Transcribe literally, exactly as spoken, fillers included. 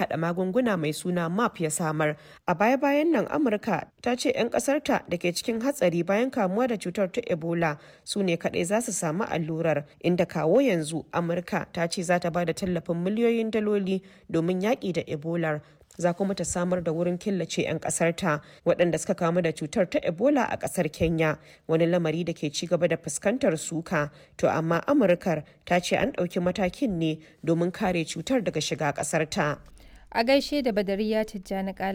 hada magunguna mai suna map ya samar. A baya-bayan nan Amurka ta ce 'yan kasarta da ke cikin hatsari bayan kamuwa da cutar ta Ebola su ne kadai za su samu allurar, inda kawo yanzu Amurka ta ce za ta ba da tallafin miliyoyin daloli domin yaƙi da Ebola. Za kuma ta samar da wurin killace 'yan kasarta waɗanda suka kamu da cutar ta Ebola a ƙasar Kenya, wani lamari da ke ci gaba da fuskantar suka. To amma Amurkar ta ce an ɗauki matakin ne domin kare cutar daga shiga ƙasarta. A gaishe da Badariya Tijjani Kala.